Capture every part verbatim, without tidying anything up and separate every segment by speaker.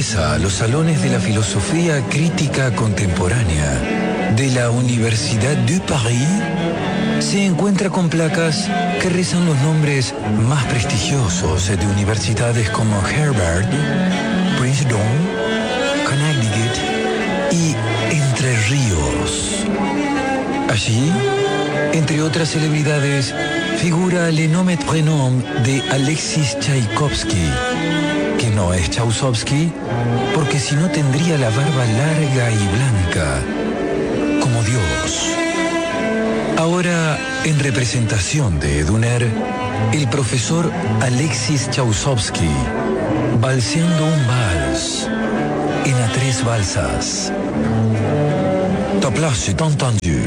Speaker 1: ingresa a los salones de la filosofía crítica contemporánea de la Universidad de París, se encuentra con placas que rezan los nombres más prestigiosos de universidades como Harvard, Princeton, Connecticut y Entre Ríos. Allí, entre otras celebridades, figura le nom prénom de Alexis Tchaikovsky, que no es Chausovsky, porque si no tendría la barba larga y blanca, como Dios. Ahora, en representación de Eduner, el profesor Alexis Chausovsky, valseando un vals en a tres valsas. Ta place est entendu.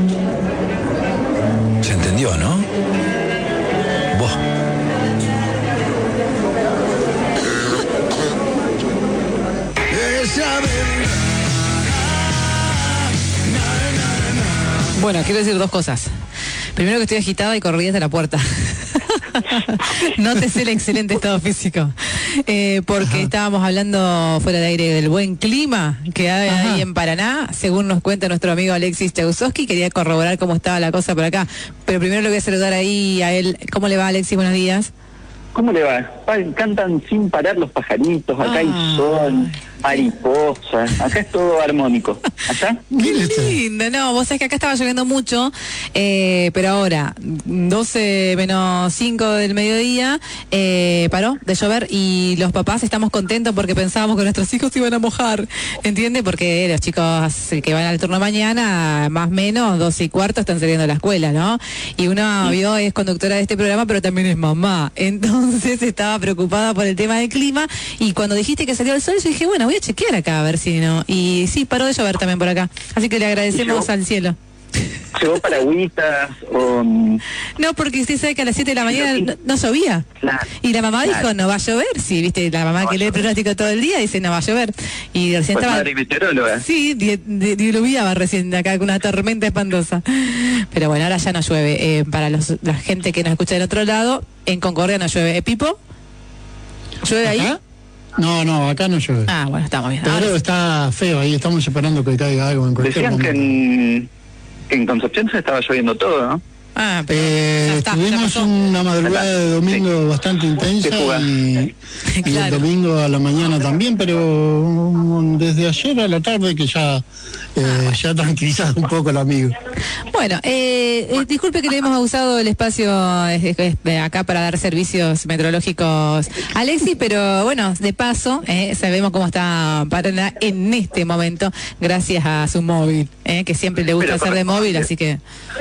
Speaker 1: ¿Se entendió, no? Buah.
Speaker 2: Bueno, quiero decir dos cosas. Primero, que estoy agitada y corrí desde la puerta. Nótese el excelente estado físico. Eh, porque Ajá. estábamos hablando fuera de aire del buen clima que hay Ajá. ahí en Paraná, según nos cuenta nuestro amigo Alexis Chausovsky. Quería corroborar cómo estaba la cosa por acá. Pero primero le voy a saludar ahí a él. ¿Cómo le va, Alexis? Buenos días.
Speaker 3: ¿Cómo le va? Cantan sin parar los pajaritos, acá ah. hay sol, mariposas, acá es todo armónico. ¿Allá?
Speaker 2: Qué lindo, no, vos sabés que acá estaba lloviendo mucho, eh, pero ahora, doce menos cinco del mediodía, eh, paró de llover y los papás estamos contentos porque pensábamos que nuestros hijos se iban a mojar, ¿entiende? Porque los chicos que van al turno mañana, más o menos, doce y cuarto, están saliendo de la escuela, ¿no? Y una sí. vio, es conductora de este programa, pero también es mamá, entonces Entonces estaba preocupada por el tema del clima y cuando dijiste que salió el sol, yo dije, bueno, voy a chequear acá a ver si no. Y sí, paró de llover también por acá. Así que le agradecemos al cielo.
Speaker 3: ¿Llevó paragüitas o...?
Speaker 2: No, porque usted sabe que a las siete de la mañana no, no llovía.
Speaker 3: Claro,
Speaker 2: y la mamá
Speaker 3: claro.
Speaker 2: dijo, no va a llover. Sí, viste, la mamá no que lee el pronóstico todo el día dice, no va a llover. Y recién
Speaker 3: pues
Speaker 2: estaba...
Speaker 3: madre meteoróloga.
Speaker 2: Sí, diluviaba recién acá con una tormenta espantosa. Pero bueno, ahora ya no llueve. Eh, para los, la gente que nos escucha del otro lado, en Concordia no llueve. ¿Eh, Pipo? ¿Llueve
Speaker 4: ¿Acá?
Speaker 2: ahí?
Speaker 4: No, no, acá no llueve.
Speaker 2: Ah, bueno, estamos bien.
Speaker 4: Pero
Speaker 2: ahora
Speaker 4: está feo, ahí estamos esperando que caiga algo en cualquier
Speaker 3: Decían
Speaker 4: momento.
Speaker 3: que en, que en Concepción se estaba lloviendo todo, ¿no?
Speaker 2: Ah, pero
Speaker 4: eh,
Speaker 2: ya está,
Speaker 4: tuvimos
Speaker 2: ya
Speaker 4: una madrugada de domingo sí. bastante intensa y, y claro. el domingo a la mañana también, pero um, desde ayer a la tarde que ya eh, ah, ya tranquilizado un poco el amigo.
Speaker 2: Bueno, eh, eh, disculpe que le hemos usado el espacio eh, eh, acá para dar servicios meteorológicos a Alexis, pero bueno, de paso, eh, sabemos cómo está Paraná en este momento, gracias a su móvil, eh, que siempre le gusta pero, hacer de móvil, así que...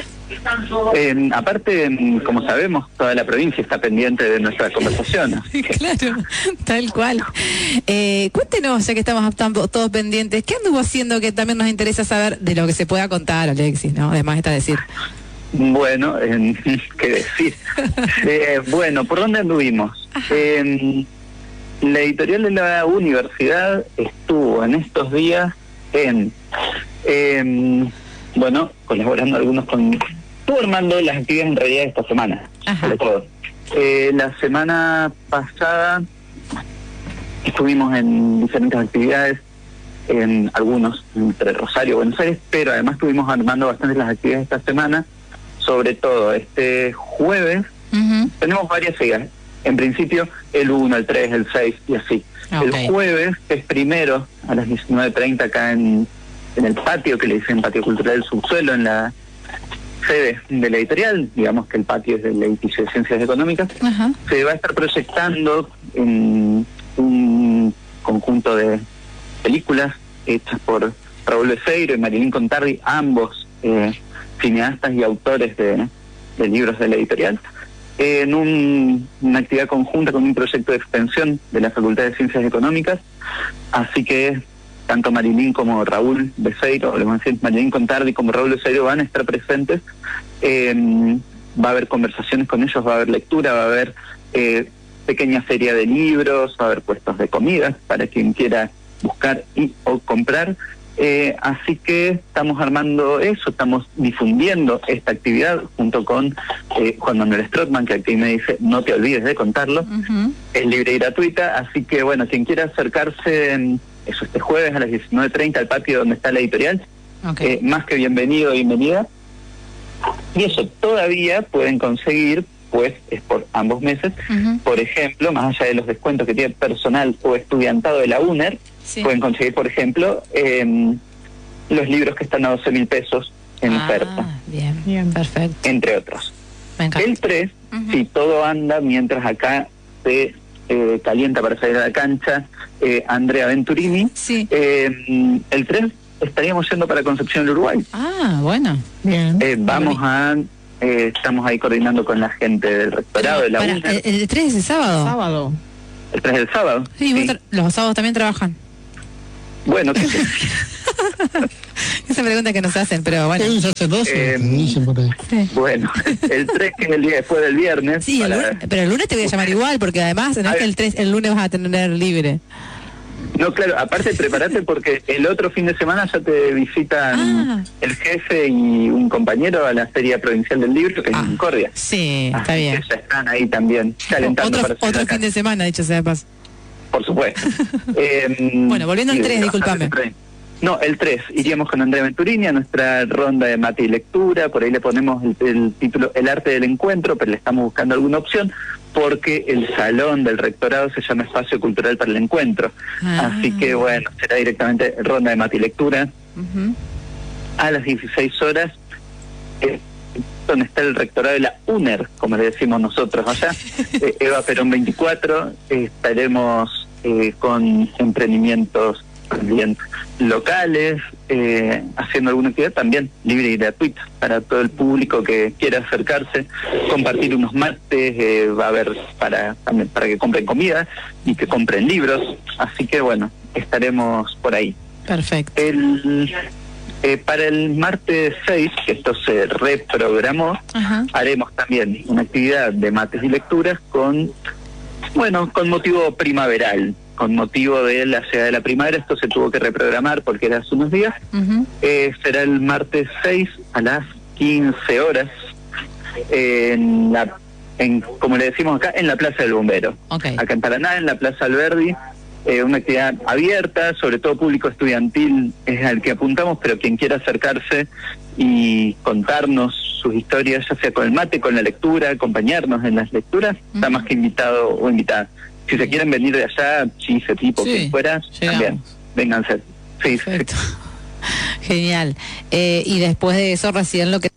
Speaker 3: Eh, aparte, como sabemos, toda la provincia está pendiente de nuestra conversación.
Speaker 2: Claro, tal cual. Eh, cuéntenos, ya que estamos todos pendientes, ¿qué anduvo haciendo que también nos interesa saber de lo que se pueda contar, Alexis, ¿no? Además está decir.
Speaker 3: Bueno, eh, ¿qué decir? eh, bueno, ¿por dónde anduvimos? Eh, la editorial de la universidad estuvo en estos días en... Eh, bueno, colaborando algunos con... Estuvo armando las actividades en realidad esta semana, Ajá. sobre todo. Eh, la semana pasada estuvimos en diferentes actividades, en algunos entre Rosario y Buenos Aires, pero además estuvimos armando bastante las actividades esta semana, sobre todo este jueves. Uh-huh. Tenemos varias seguidas. En principio, el uno, el tres, el seis y así. Okay. El jueves, que es primero, a las diecinueve treinta acá en... en el patio, que le dicen Patio Cultural del Subsuelo, en la sede de la editorial, digamos que el patio es del edificio de Ciencias Económicas, uh-huh. se va a estar proyectando en un conjunto de películas hechas por Raúl Beceiro y Marilyn Contardi, ambos eh, cineastas y autores de, de libros de la editorial, eh, en un, una actividad conjunta con un proyecto de extensión de la Facultad de Ciencias Económicas, así que tanto Marilyn como Raúl Beceiro, o decir, Marilyn Contardi como Raúl Beceiro van a estar presentes. Eh, va a haber conversaciones con ellos, va a haber lectura, va a haber eh, pequeña feria de libros, va a haber puestos de comida para quien quiera buscar y o comprar. Eh, así que estamos armando eso, estamos difundiendo esta actividad junto con eh, Juan Manuel Strootman, que aquí me dice, no te olvides de contarlo. Uh-huh. Es libre y gratuita, así que bueno, quien quiera acercarse, en, eso este jueves a las diecinueve treinta al patio donde está la editorial, okay. eh, más que bienvenido, bienvenida. Y eso, todavía pueden conseguir, pues es por ambos meses, uh-huh. por ejemplo, más allá de los descuentos que tiene personal o estudiantado de la UNER, sí. pueden conseguir, por ejemplo, eh, los libros que están a doce mil pesos en ah, oferta.
Speaker 2: Bien, bien, perfecto.
Speaker 3: Entre otros. El tres, uh-huh. si todo anda, mientras acá se eh, calienta para salir a la cancha, eh, Andrea Venturini,
Speaker 2: sí.
Speaker 3: eh, el tres estaríamos yendo para Concepción del Uruguay.
Speaker 2: Ah, bueno, bien.
Speaker 3: Eh, vamos a... Eh, estamos ahí coordinando con la gente del rectorado de la
Speaker 2: para,
Speaker 3: UNER.
Speaker 2: ¿El, el tres es el sábado?
Speaker 5: Sábado.
Speaker 3: ¿El tres es el sábado?
Speaker 2: Sí, sí. Tra- los sábados también trabajan.
Speaker 3: Bueno, ¿qué te...
Speaker 2: Esa pregunta que nos hacen, pero bueno.
Speaker 4: Es un sacerdocio, eh, dicen por ahí.
Speaker 3: Sí. Bueno, el tres que es el día después del viernes.
Speaker 2: Sí,
Speaker 3: para...
Speaker 2: el lunes, pero el lunes te voy a llamar igual, porque además no es que el tres, el lunes vas a tener libre.
Speaker 3: No, claro, aparte prepárate porque el otro fin de semana ya te visitan ah. el jefe y un compañero a la Feria Provincial del Libro, que es ah, en Concordia.
Speaker 2: Sí, está
Speaker 3: Así
Speaker 2: bien.
Speaker 3: Que ya están ahí también, calentando
Speaker 2: otro,
Speaker 3: para
Speaker 2: Otro fin de semana, dicho sea de paso.
Speaker 3: Por supuesto. eh,
Speaker 2: bueno, volviendo al tres, discúlpame.
Speaker 3: No, el tres, iríamos con Andrea Venturini a nuestra ronda de mate y lectura, por ahí le ponemos el, el título El arte del encuentro, pero le estamos buscando alguna opción, porque el salón del rectorado se llama Espacio Cultural para el Encuentro. Ah. Así que bueno, será directamente ronda de mate y lectura. Uh-huh. A las dieciséis horas, eh, donde está el rectorado de la UNER, como le decimos nosotros allá, eh, Eva Perón veinticuatro, eh, estaremos eh, con emprendimientos también locales, eh, haciendo alguna actividad también libre y gratuita para todo el público que quiera acercarse, compartir unos mates, eh, va a haber para también para que compren comida y que compren libros, así que bueno, estaremos por ahí.
Speaker 2: Perfecto.
Speaker 3: El, eh, para el martes seis, que esto se reprogramó, uh-huh. haremos también una actividad de mates y lecturas con, bueno, con motivo primaveral. Con motivo de la llegada de la primavera, esto se tuvo que reprogramar porque era hace unos días. Uh-huh. Eh, será el martes seis a las quince horas, eh, en la, en, como le decimos acá, en la Plaza del Bombero.
Speaker 2: Okay.
Speaker 3: Acá en Paraná, en la Plaza Alberdi, eh, una actividad abierta, sobre todo público estudiantil es al que apuntamos, pero quien quiera acercarse y contarnos sus historias, ya sea con el mate, con la lectura, acompañarnos en las lecturas, uh-huh. está más que invitado o invitada. Si se quieren venir de allá, chise, tipo, sí, quien fuera, llegamos. También, vénganse. Sí,
Speaker 2: perfecto. Sí. Genial. Eh, y después de eso, recién lo que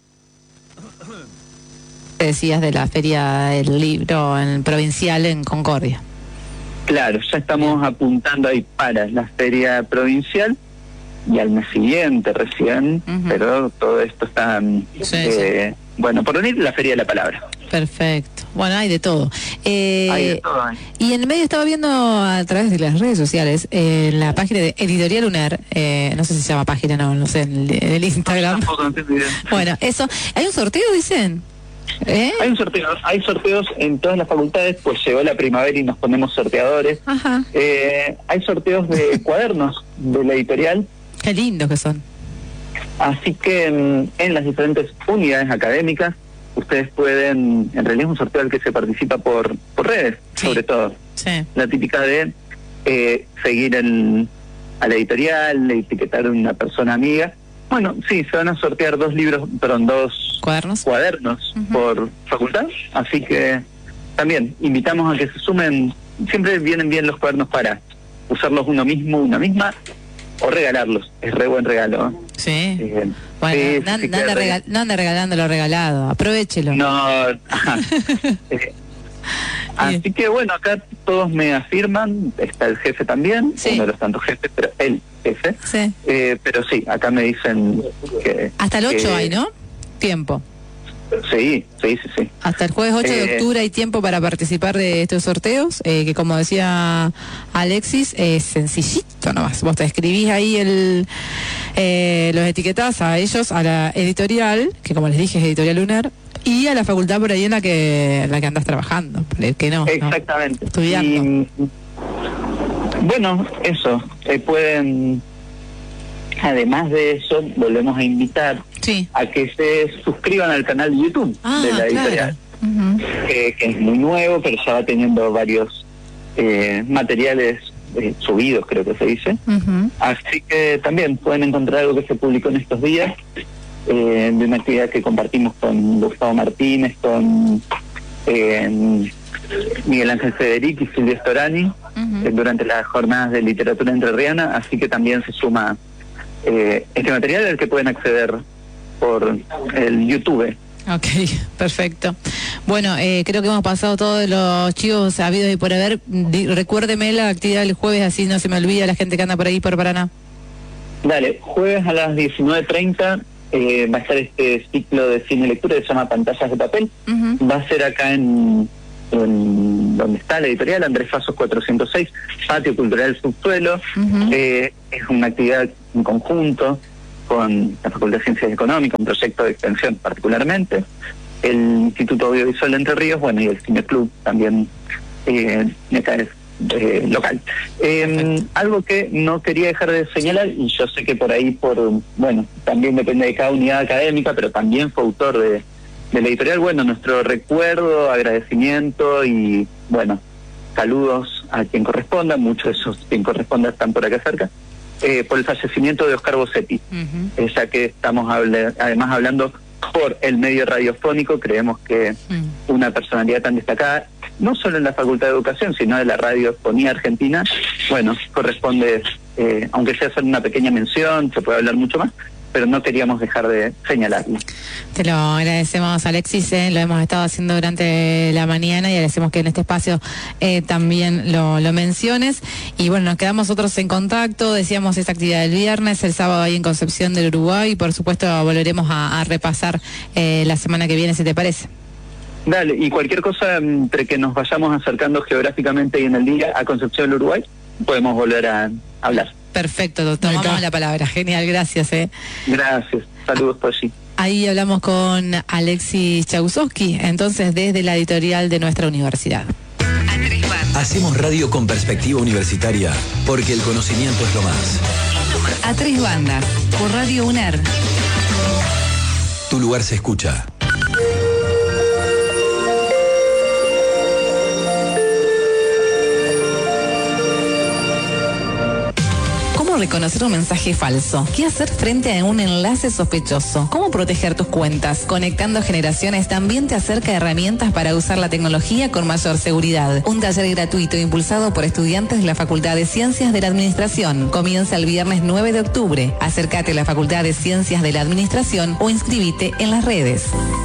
Speaker 2: decías de la Feria del Libro en provincial en Concordia.
Speaker 3: Claro, ya estamos Bien. apuntando ahí para la Feria Provincial y al mes siguiente recién, uh-huh. pero todo esto está, sí, eh, sí. bueno, por venir la Feria de la Palabra.
Speaker 2: Perfecto. Bueno, hay de todo. Eh,
Speaker 3: hay de todo. ¿eh?
Speaker 2: Y en el medio estaba viendo a través de las redes sociales, en eh, la página de Editorial UNER, eh, no sé si se llama página, no, no sé, en el, en el Instagram.
Speaker 3: No, tampoco, no tengo idea.
Speaker 2: Bueno, eso. ¿Hay un sorteo, dicen? ¿Eh?
Speaker 3: Hay un sorteo, hay sorteos en todas las facultades, pues llegó la primavera y nos ponemos sorteadores.
Speaker 2: Ajá.
Speaker 3: Eh, hay sorteos de cuadernos de la editorial.
Speaker 2: Qué lindos que son.
Speaker 3: Así que en, en las diferentes unidades académicas, ustedes pueden, en realidad es un sorteo al que se participa por, por redes, sí. sobre todo.
Speaker 2: Sí.
Speaker 3: La típica de eh, seguir el, a la editorial, etiquetar a una persona amiga. Bueno, sí, se van a sortear dos libros, perdón, dos
Speaker 2: cuadernos,
Speaker 3: cuadernos uh-huh. por facultad, así que también invitamos a que se sumen. Siempre vienen bien los cuadernos para usarlos uno mismo, una misma, o regalarlos, es re buen regalo. ¿eh?
Speaker 2: Sí.
Speaker 3: Eh,
Speaker 2: bueno,
Speaker 3: sí,
Speaker 2: no,
Speaker 3: sí
Speaker 2: no, anda regal, no anda regalando lo regalado, aprovechelo.
Speaker 3: No, eh, así que bueno, acá todos me afirman, está el jefe también, sí. uno de los tantos jefes, pero el jefe.
Speaker 2: Sí.
Speaker 3: Eh, pero sí, acá me dicen que...
Speaker 2: Hasta el ocho
Speaker 3: que,
Speaker 2: hay, ¿no? Tiempo.
Speaker 3: Sí, sí, sí, sí.
Speaker 2: Hasta el jueves ocho eh, de octubre hay tiempo para participar de estos sorteos, eh, que como decía Alexis, es sencillito nomás. Vos te escribís ahí el eh, los etiquetás a ellos, a la editorial, que como les dije es Editorial UNER, y a la facultad por ahí en la que en la que andas trabajando, por el que no.
Speaker 3: Exactamente.
Speaker 2: ¿no? Estudiando.
Speaker 3: Y, bueno, eso, eh, pueden además de eso, volvemos a invitar
Speaker 2: sí.
Speaker 3: a que se suscriban al canal de YouTube
Speaker 2: ah,
Speaker 3: de la editorial,
Speaker 2: claro. uh-huh.
Speaker 3: que, que es muy nuevo, pero ya va teniendo varios eh, materiales eh, subidos, creo que se dice. Uh-huh. Así que también pueden encontrar algo que se publicó en estos días, eh, de una actividad que compartimos con Gustavo Martínez, con eh, Miguel Ángel Federici y Silvia Storani, uh-huh. eh, durante las jornadas de literatura entrerriana, así que también se suma eh, este material al que pueden acceder por el YouTube.
Speaker 2: Ok, perfecto. Bueno, eh, creo que hemos pasado todos los chivos habidos y por haber. Di, recuérdeme la actividad del jueves, así no se me olvida la gente que anda por ahí, por Paraná.
Speaker 3: Dale, jueves a las diecinueve treinta eh, va a estar este ciclo de cine lectura que se llama Pantallas de Papel. Uh-huh. Va a ser acá en, en donde está la editorial, Andrés Fasos cuatrocientos seis, Patio Cultural Subsuelo. Uh-huh. Eh, es una actividad en conjunto con la Facultad de Ciencias Económicas, un proyecto de extensión particularmente, el Instituto Audiovisual de Entre Ríos, bueno, y el Cine Club también, eh, acá es eh, local. Eh, algo que no quería dejar de señalar, y yo sé que por ahí, por bueno, también depende de cada unidad académica, pero también fue autor de, de la editorial, bueno, nuestro recuerdo, agradecimiento y, bueno, saludos a quien corresponda, muchos de esos quien corresponda están por acá cerca. Eh, por el fallecimiento de Oscar Bossetti, uh-huh. eh, ya que estamos hable, además hablando por el medio radiofónico, creemos que uh-huh. una personalidad tan destacada, no solo en la Facultad de Educación, sino de la radiofonía argentina, bueno, corresponde, eh, aunque sea solo una pequeña mención, se puede hablar mucho más, pero no queríamos dejar de señalarlo.
Speaker 2: Te lo agradecemos, Alexis, eh, lo hemos estado haciendo durante la mañana y agradecemos que en este espacio eh, también lo, lo menciones. Y bueno, nos quedamos nosotros en contacto, decíamos esta actividad del viernes, el sábado ahí en Concepción del Uruguay, y por supuesto volveremos a, a repasar eh, la semana que viene, si te parece.
Speaker 3: Dale, y cualquier cosa entre que nos vayamos acercando geográficamente y en el día a Concepción del Uruguay, podemos volver a hablar.
Speaker 2: Perfecto, tomamos la palabra. Genial, gracias. Eh.
Speaker 3: Gracias, saludos por allí.
Speaker 2: Ahí hablamos con Alexis Chagusowski, entonces desde la editorial de nuestra universidad.
Speaker 1: Hacemos radio con perspectiva universitaria, porque el conocimiento es lo más.
Speaker 5: A tres bandas, por Radio UNER.
Speaker 1: Tu lugar se escucha.
Speaker 5: ¿Cómo reconocer un mensaje falso? ¿Qué hacer frente a un enlace sospechoso? ¿Cómo proteger tus cuentas? Conectando Generaciones también te acerca herramientas para usar la tecnología con mayor seguridad. Un taller gratuito impulsado por estudiantes de la Facultad de Ciencias de la Administración. Comienza el viernes nueve de octubre. Acércate a la Facultad de Ciencias de la Administración o inscríbete en las redes.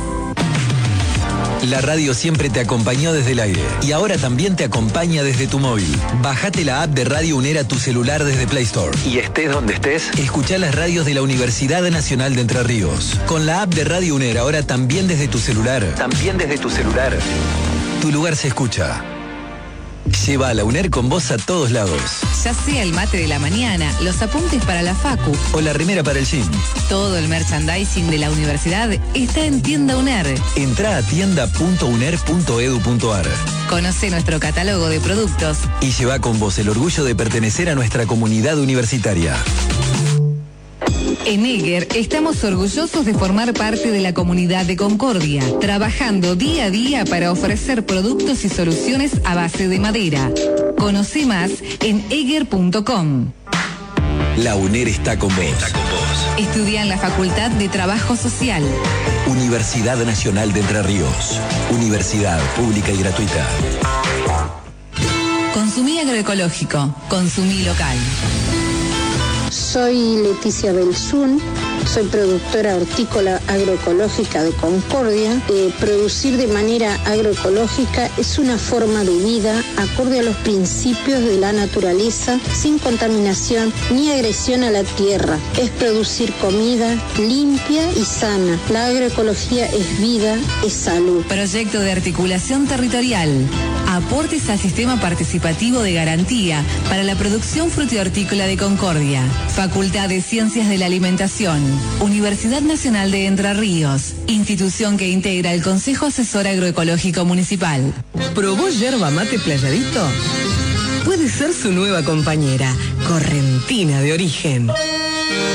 Speaker 1: La radio siempre te acompañó desde el aire y ahora también te acompaña desde tu móvil. Bájate la app de Radio UNER a tu celular desde Play Store. Y estés donde estés, escuchá las radios de la Universidad Nacional de Entre Ríos. Con la app de Radio UNER ahora también desde tu celular. También desde tu celular. Tu lugar se escucha. Lleva a la UNER con vos a todos lados.
Speaker 5: Ya sea el mate de la mañana, los apuntes para la facu
Speaker 1: o la remera para el gym.
Speaker 5: Todo el merchandising de la universidad está en Tienda UNER.
Speaker 1: Entrá a tienda punto uner punto edu punto ar.
Speaker 5: Conoce nuestro catálogo de productos
Speaker 1: y lleva con vos el orgullo de pertenecer a nuestra comunidad universitaria.
Speaker 5: En Eger estamos orgullosos de formar parte de la comunidad de Concordia, trabajando día a día para ofrecer productos y soluciones a base de madera. Conoce más en eger punto com.
Speaker 1: La UNER está con vos. Está con vos.
Speaker 5: Estudia en la Facultad de Trabajo Social.
Speaker 1: Universidad Nacional de Entre Ríos. Universidad pública y gratuita.
Speaker 5: Consumí agroecológico. Consumí local.
Speaker 6: Soy Leticia Belzún, soy productora hortícola agroecológica de Concordia. Eh, producir de manera agroecológica es una forma de vida acorde a los principios de la naturaleza, sin contaminación ni agresión a la tierra. Es producir comida limpia y sana. La agroecología es vida, es salud.
Speaker 5: Proyecto de articulación territorial. Aportes al sistema participativo de garantía para la producción frutihortícola de Concordia. Facultad de Ciencias de la Alimentación. Universidad Nacional de Entre Ríos. Institución que integra el Consejo Asesor Agroecológico Municipal.
Speaker 7: ¿Probó yerba mate Playadito? Puede ser su nueva compañera, correntina de origen.